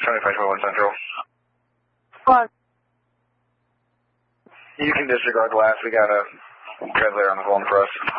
7521 Central. What? You can disregard the last. We got a translator on the phone for us.